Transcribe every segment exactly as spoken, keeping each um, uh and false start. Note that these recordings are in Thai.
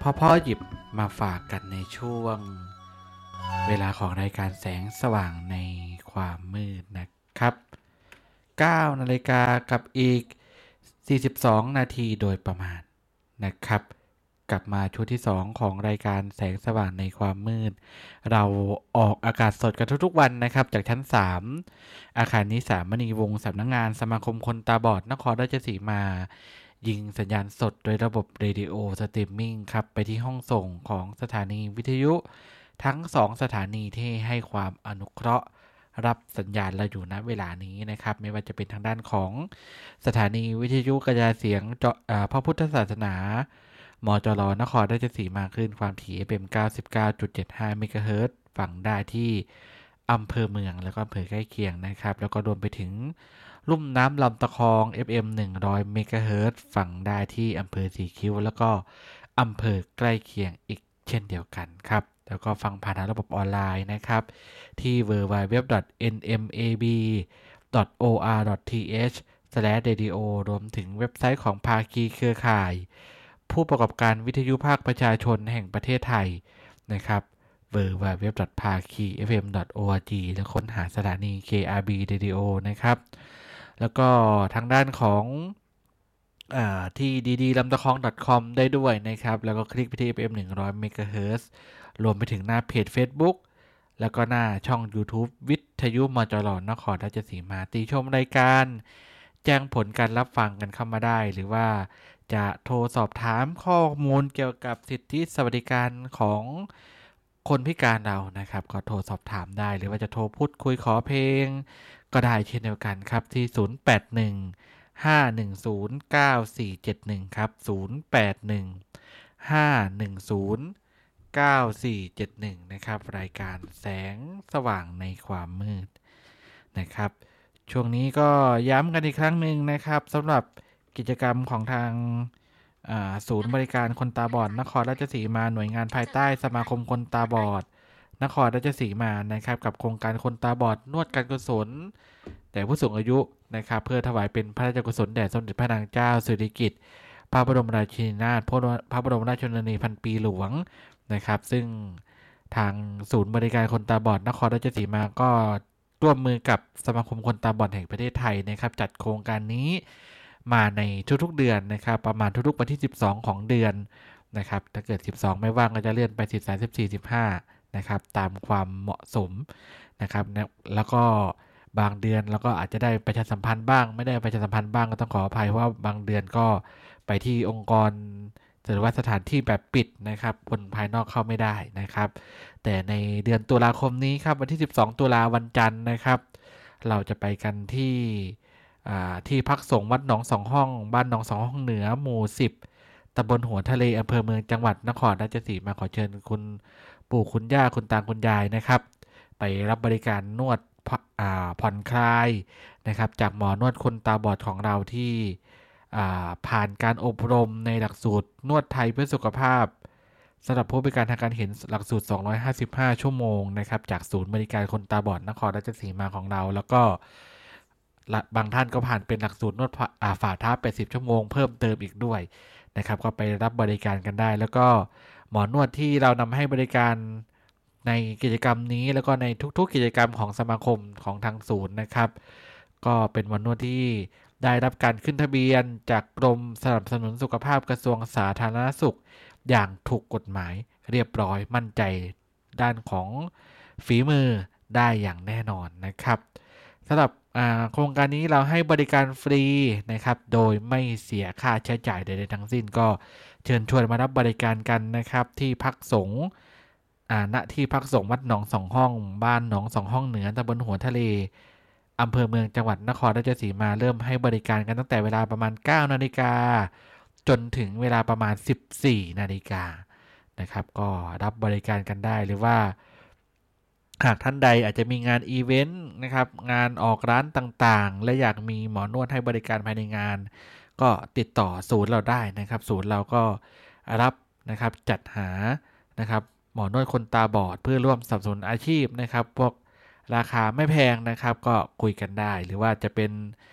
พ่อๆหยิบมาฝากกันในช่วงเวลาของรายการแสงสว่างในความมืดนะครับเก้านาฬิกากับอีกสี่สิบสองนาทีโดยประมาณนะครับกลับมาช่วงที่สองของรายการแสงสว่างในความมืดเราออกอากาศสดกันทุกๆวันนะครับจากชั้นสามอาคารนิสามณีวงศ์สำนักงานสมาคมคนตาบอดนครราชสีมายิงสัญญาณสดโดยระบบเรดิโอสตรีมมิ่งครับไปที่ห้องส่งของสถานีวิทยุทั้งสองสถานีที่ให้ความอนุเคราะห์รับสัญญาณเราอยู่ณเวลานี้นะครับไม่ว่าจะเป็นทางด้านของสถานีวิทยุกระจายเสียงพระพุทธศาสนามจรนครราชสีมาคลื่นความถี่ เอฟ เอ็ม เก้าสิบเก้าจุดเจ็ดห้า เมกะเฮิรตซ์ฟังได้ที่อำเภอเมืองแล้วก็อำเภอใกล้เคียงนะครับแล้วก็รวมไปถึงลุ่มน้ำลำตะคอง เอฟ เอ็ม หนึ่งร้อย เมกะเฮิรตซ์ฟังได้ที่อำเภอสีคิ้วแล้วก็อำเภอใกล้เคียงอีกเช่นเดียวกันครับแล้วก็ฟังผ่านทางระบบออนไลน์นะครับที่ ดับเบิลยู ดับเบิลยู ดับเบิลยู ดอท เอ็น เอ็ม เอ บี ดอท โอ อาร์ ดอท ที เอช สแลช เรดิโอ รวมถึงเว็บไซต์ของภาคีเครือข่ายผู้ประกอบการวิทยุภาคประชาชนแห่งประเทศไทยนะครับ ดับเบิลยู ดับเบิลยู ดับเบิลยู ดอท พาคี เอฟ เอ็ม ดอท โอ อาร์ จี แล้วค้นหาสถานี เค อาร์ บี Radio นะครับแล้วก็ทางด้านของอ่าที่ ดี ดี ลำตะคอง .com ได้ด้วยนะครับแล้วก็คลิกไปที่ เอฟ เอ็ม หนึ่งร้อย เมกะเฮิรตซ์รวมไปถึงหน้าเพจ Facebook แล้วก็หน้าช่อง YouTube วิทยุมจรนครราชสีมาติชมรายการแจ้งผลการรับฟังกันเข้ามาได้หรือว่าจะโทรสอบถามข้อมูลเกี่ยวกับสิทธิสวัสดิการของคนพิการเรานะครับก็โทรสอบถามได้หรือว่าจะโทรพูดคุยขอเพลงก็ได้เช่นเดียวกันครับที่ศูนย์ แปด หนึ่ง ห้า หนึ่ง ศูนย์ เก้า สี่ เจ็ด หนึ่งครับศูนย์ แปด หนึ่ง ห้า หนึ่ง ศูนย์ เก้า สี่ เจ็ด หนึ่งนะครับรายการแสงสว่างในความมืดนะครับช่วงนี้ก็ย้ำกันอีกครั้งหนึ่งนะครับสำหรับกิจกรรมของทางศูนย์บริการคนตาบอดนครราชสีมาหน่วยงานภายใต้สมาคมคนตาบอดนครราชสีมานะครับกับโครงการคนตาบอดนวดการกุศลแต่ผู้สูงอายุนะครับเพื่อถวายเป็นพระราชกุศลแด่สมเด็จพระนางเจ้าสิริกิติ์พระบรมราชินีนาถพระบรมราชชนนีพันปีหลวงนะครับซึ่งทางศูนย์บริการคนตาบอดนครราชสีมาก็ร่วมมือกับสมาคมคนตาบอดแห่งประเทศไทยนะครับจัดโครงการนี้มาในทุกๆเดือนนะครับประมาณทุกๆวันที่สิบสองของเดือนนะครับถ้าเกิดสิบสองไม่ว่างก็จะเลื่อนไปสิบสาม สิบสี่ สิบห้านะครับตามความเหมาะสมนะครับแล้วก็บางเดือนเราก็อาจจะได้ประชาสัมพันธ์บ้างไม่ได้ประชาสัมพันธ์บ้างก็ต้องขออภัยว่าบางเดือนก็ไปที่องค์กรหรือว่าสถานที่แบบปิดนะครับคนภายนอกเข้าไม่ได้นะครับแต่ในเดือนตุลาคมนี้ครับวันที่สิบสองตุลาวันจันทร์นะครับเราจะไปกันที่ที่พักสงฆ์วัดหนองสองห้องบ้านหนองสองห้องเหนือหมู่สิบตำบลหัวทะเลอำเภอเมืองจังหวัดนครราชสีมาขอเชิญคุณปู่คุณย่าคุณตาคุณยายนะครับไปรับบริการนวดผ่อนคลายนะครับจากหมอนวดคนตาบอดของเราที่ผ่านการอบรมในหลักสูตรนวดไทยเพื่อสุขภาพสำหรับผู้พิการทางการเห็นหลักสูตรสองร้อยห้าสิบห้าชั่วโมงนะครับจากศูนย์บริการคนตาบอดนครราชสีมาของเราแล้วก็บางท่านก็ผ่านเป็นหลักสูตรนวดฝ่าเท้าแปดสิบชั่วโมงเพิ่มเติมอีกด้วยนะครับก็ไปรับบริการกันได้แล้วก็หมอนวดที่เรานำให้บริการในกิจกรรมนี้แล้วก็ในทุกๆกิจกรรมของสมาคมของทางศูนย์นะครับก็เป็นหมอนวดที่ได้รับการขึ้นทะเบียนจากกรมสนับสนุนสุขภาพกระทรวงสาธารณสุขอย่างถูกกฎหมายเรียบร้อยมั่นใจด้านของฝีมือได้อย่างแน่นอนนะครับสำหรับโครงการนี้เราให้บริการฟรีนะครับโดยไม่เสียค่าใช้จ่ายใดๆทั้งสิ้นก็เชิญชวนมารับบริการกันนะครับที่พักสงฆ์ณที่พักสงฆ์วัดหนองสองห้องบ้านหนองสองห้องเหนือตำบลหัวทะเลอำเภอเมืองจังหวัดนครราชสีมาเริ่มให้บริการกันตั้งแต่เวลาประมาณ เก้านาฬิกาจนถึงเวลาประมาณ สิบสี่นาฬิกานะครับก็รับบริการกันได้หรือว่าหากท่านใดอาจจะมีงานอีเวนต์นะครับงานออกร้านต่างๆและอยากมีหมอนวดให้บริการภายในงานก็ติดต่อศูนย์เราได้นะครับศูนย์เราก็รับนะครับจัดหานะครับหมอนวดคนตาบอดเพื่อร่วมสนับสนุนอาชีพนะครับพวกราคาไม่แพงนะครับก็คุยกันได้หรือว่าจะเป็น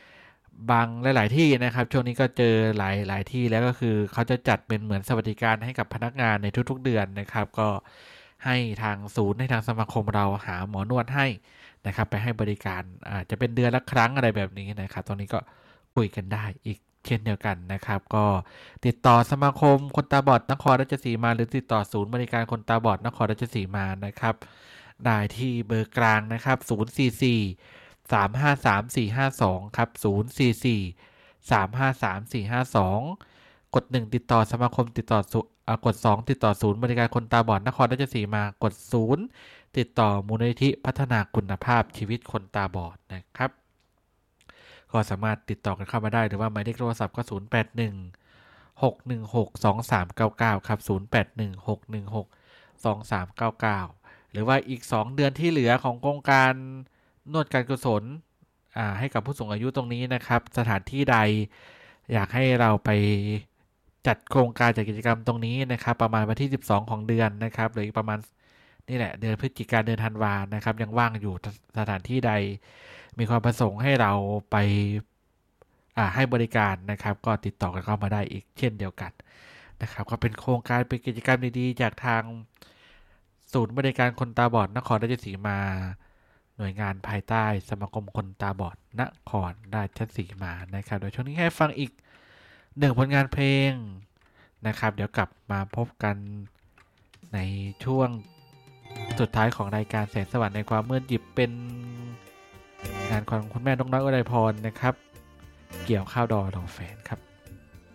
บางหลายๆที่นะครับช่วงนี้ก็เจอหลายหลายที่แล้วก็คือเขาจะจัดเป็นเหมือนสวัสดิการให้กับพนักงานในทุกๆเดือนนะครับก็ให้ทางศูนย์ให้ทางสมาคมเราหาหมอนวดให้นะครับไปให้บริการอาจจะเป็นเดือนละครั้งอะไรแบบนี้นะครับตรงนี้ก็คุยกันได้อีกเช่นเดียวกันนะครับก็ติดต่อสมาคมคนตาบอดนครราชสีมาหรือติดต่อศูนย์บริการคนตาบอดนครราชสีมานะครับได้ที่เบอร์กลางนะครับศูนย์ สี่ สี่ สาม ห้า สาม สี่ ห้า สองครับศูนย์ สี่ สี่ สาม ห้า สาม สี่ ห้า สองกดหนึ่งติดต่อสมาคมติดต่อศูนย์กดสองติดต่อศูนย์บริการคนตาบอดนครราชสีมากดศูนย์ติดต่อมูลนิธิพัฒนาคุณภาพชีวิตคนตาบอดนะครับก็สามารถติดต่อกันเข้ามาได้หรือว่าหมายเลขโทรศัพท์ก็ศูนย์ แปด หนึ่ง หก หนึ่ง หก สอง สาม เก้า เก้าครับศูนย์ แปด หนึ่ง หก หนึ่ง หก สอง สาม เก้า เก้าหรือว่าอีกสองเดือนที่เหลือของโครงการนวดการกุศลให้กับผู้สูงอายุตรงนี้นะครับสถานที่ใดอยากให้เราไปจัดโครงการจัดกิจกรรมตรงนี้นะครับประมาณวันที่สิบสองของเดือนนะครับหรือประมาณนี่แหละเดือนพฤศจิกายนเดือนธันวานะครับยังว่างอยู่สถานที่ใดมีความประสงค์ให้เราไปให้บริการนะครับก็ติดต่อกันเข้ามาได้อีกเช่นเดียวกันนะครับก็เป็นโครงการเป็นกิจกรรมดีๆจากทางศูนย์บริการคนตาบอดนครราชสีมาหน่วยงานภายใต้สมาคมคนตาบอดนครราชสีมานะครับโดยช่วงนี้ให้ฟังอีกหนึ่งผลงานเพลงนะครับเดี๋ยวกลับมาพบกันในช่วงสุดท้ายของรายการแสงสว่างในความมืดหยิบเป็นงานของคุณแม่นกน้อยอุไรพรนะครับเกี่ยวข้าวดอดองแฟนครับ